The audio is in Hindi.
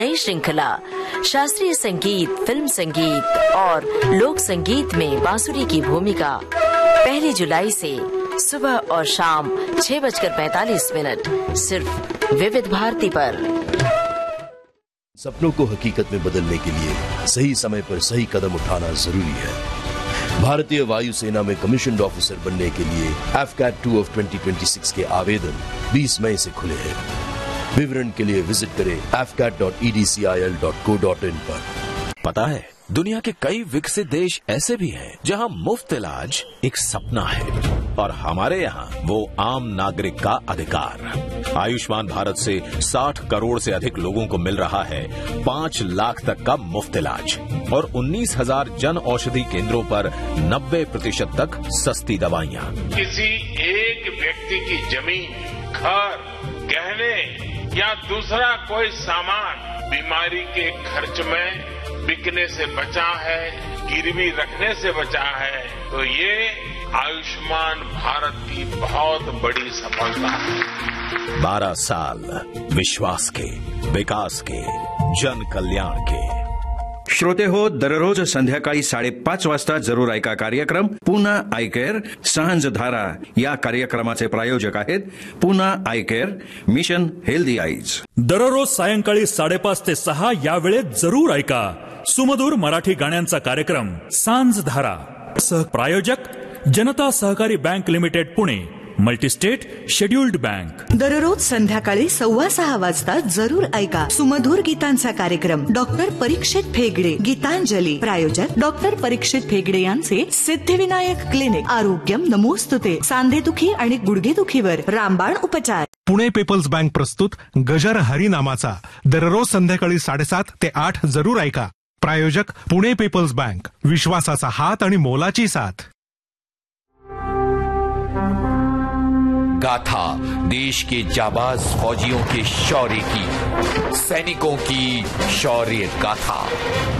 नई श्रृंखला शास्त्रीय संगीत, फिल्म संगीत और लोक संगीत में बांसुरी की भूमिका 1 जुलाई से सुबह और शाम 6:45 सिर्फ विविध भारती पर। सपनों को हकीकत में बदलने के लिए सही समय पर सही कदम उठाना जरूरी है। भारतीय वायुसेना में कमीशन्ड ऑफिसर बनने के लिए AFCAT 2 of 2026 के आवेदन 20 मई से खुले हैं। विवरण के लिए विजिट करें afcat.edcil.co.in पर। पता है, दुनिया के कई विकसित देश ऐसे भी हैं जहां मुफ्त इलाज एक सपना है और हमारे यहाँ वो आम नागरिक का अधिकार। आयुष्मान भारत से 60 करोड़ से अधिक लोगों को मिल रहा है 5 लाख तक का मुफ्त इलाज और 19,000 जन औषधि केंद्रों पर 90% तक सस्ती दवाइयाँ। किसी एक व्यक्ति की जमीन, घर, गहने या दूसरा कोई सामान बीमारी के खर्च में बिकने से बचा है, गिरवी रखने से बचा है, तो ये आयुष्मान भारत की बहुत बड़ी सफलता है। 12 साल विश्वास के, विकास के, जन कल्याण के। श्रोते हो, दररोज संध्याकाळी 5:30 वाजता जरूर ऐका कार्यक्रम पूना आय केअर सांझ धारा। या कार्यक्रमाचे प्रायोजक आहेत पूना आय केअर, मिशन हेल्दी आईज। दररोज सायंकाळी 5:30 ते 6 या वेळेत जरूर ऐका सुमधुर मराठी गाण्यांचा कार्यक्रम सांझ धारा। प्रायोजक जनता सहकारी bank limited Pune, multi-state scheduled bank. दररोज संध्याकाळी 6:15 वाजता जरूर ऐका सुमधुर गीतांचा कार्यक्रम डॉक्टर परीक्षित फेगडे गीतांजली। प्रायोजक डॉक्टर परीक्षित फेगडे यांचे सिद्धिविनायक क्लिनिक। आरोग्यम नमोस्तुते। सांधेदुखी आणि गुडघेदुखीवर रामबाण उपचार। पुणे पीपल्स बँक प्रस्तुत गजर हरिनामाचा दररोज संध्याकाळी 7:30 ते 8 जरूर ऐका। प्रायोजक पुणे पीपल्स बँक, विश्वासाचा हात आणि मोलाची साथ। गाथा देश के जाबाज फौजियों के शौर्य की, सैनिकों की शौर्य गाथा।